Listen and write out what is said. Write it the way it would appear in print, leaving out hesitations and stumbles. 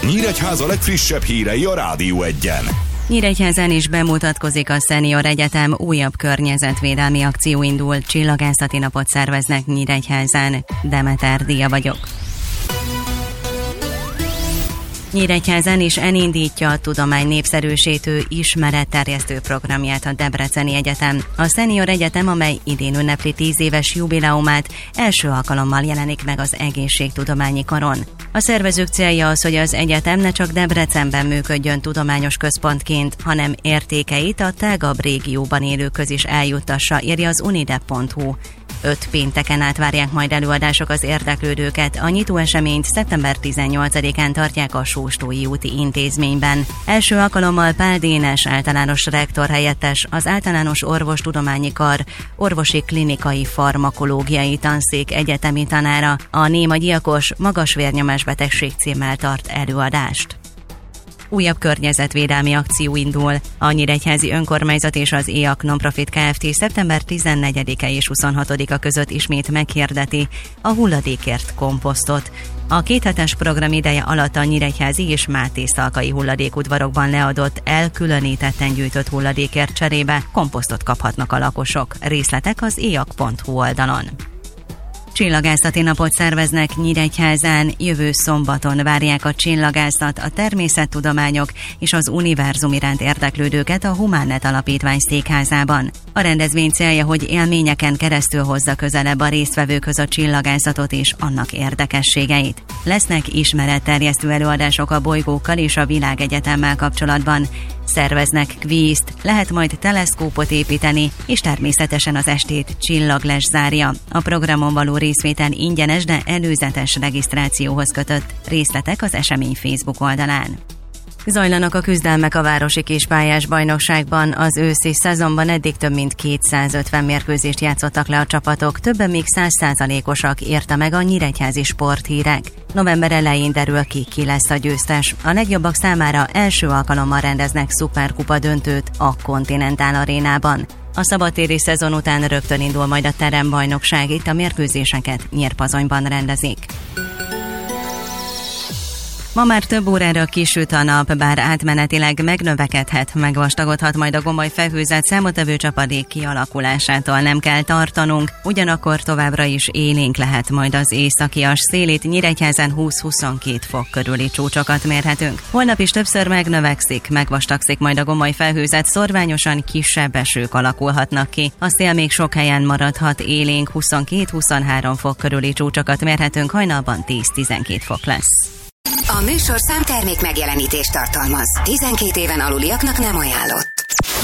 Nyíregyháza legfrissebb hírei a Rádió Egyen. Nyíregyházán is bemutatkozik a Senior Egyetem, újabb környezetvédelmi akció indul, csillagászati napot szerveznek Nyíregyházán. Demeter Díja vagyok. Nyíregyházán is elindítja a tudomány népszerűsítő ismeretterjesztő programját a Debreceni Egyetem. A Senior Egyetem, amely idén ünnepli 10 éves jubileumát, első alkalommal jelenik meg az egészségtudományi karon. A szervezők célja az, hogy az egyetem ne csak Debrecenben működjön tudományos központként, hanem értékeit a tágabb régióban élőkhöz is eljuttassa, írja az unidep.hu. 5 pénteken át várják majd előadások az érdeklődőket. A nyitó eseményt szeptember 18-án tartják a Sóstói úti intézményben. Első alkalommal Pál Dénes általános rektor helyettes, az Általános Orvostudományi Kar orvosi klinikai farmakológiai tanszék egyetemi tanára, a Néma Gyilkos magas vérnyomásbetegség címmel tart előadást. Újabb környezetvédelmi akció indul. A Nyíregyházi Önkormányzat és az EAK Nonprofit Kft. Szeptember 14-e és 26-a között ismét meghirdeti a hulladékért komposztot. A 2 hetes program ideje alatt a nyíregyházi és mátészalkai hulladékudvarokban leadott, elkülönítetten gyűjtött hulladékért cserébe komposztot kaphatnak a lakosok. Részletek az eak.hu oldalon. Csillagászati napot szerveznek Nyíregyházán, jövő szombaton várják a csillagászat, a természettudományok és az univerzum iránt érdeklődőket a Humánnet Alapítvány székházában. A rendezvény célja, hogy élményeken keresztül hozza közelebb a résztvevőkhöz a csillagászatot és annak érdekességeit. Lesznek ismeretterjesztő előadások a bolygókkal és a világegyetemmel kapcsolatban. Szerveznek kvízt, lehet majd teleszkópot építeni, és természetesen az estét csillaglás zárja. A programon való részvétel ingyenes, de előzetes regisztrációhoz kötött. Részletek az esemény Facebook oldalán. Zajlanak a küzdelmek a városi kispályás bajnokságban. Az őszi szezonban eddig több mint 250 mérkőzést játszottak le a csapatok, többen még 100%-osak, írta meg a Nyíregyházi Sporthírek. November elején derül ki lesz a győztes. A legjobbak számára első alkalommal rendeznek szuperkupa döntőt a Continental Arénában. A szabadtéri szezon után rögtön indul majd a terembajnokság, itt a mérkőzéseket Nyírpazonyban rendezik. Ma már több órára kisüt a nap, bár átmenetileg megnövekedhet, megvastagodhat majd a gomoly felhőzet, számottevő csapadék kialakulásától nem kell tartanunk, ugyanakkor továbbra is élénk lehet majd az északias szél, itt Nyíregyházán 20-22 fok körüli csúcsokat mérhetünk. Holnap is többször megnövekszik, megvastagszik majd a gomoly felhőzet, szorványosan kisebb esők alakulhatnak ki. A szél még sok helyen maradhat élénk, 22-23 fok körüli csúcsokat mérhetünk, hajnalban 10-12 fok lesz. A műsorszám termék megjelenítést tartalmaz. 12 éven aluliaknak nem ajánlott.